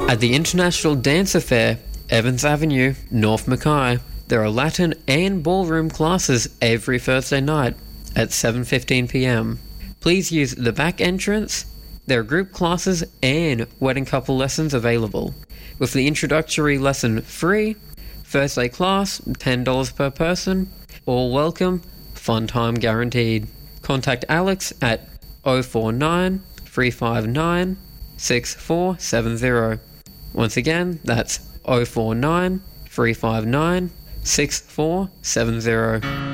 At the International Dance Affair, Evans Avenue, North Mackay, there are Latin and ballroom classes every Thursday night at 7:15 p.m. Please use the back entrance. There are group classes and wedding couple lessons available, with the introductory lesson free, Thursday class $10 per person, all welcome, fun time guaranteed. Contact Alex at 049 359 6470. Once again, that's 049 359 6470.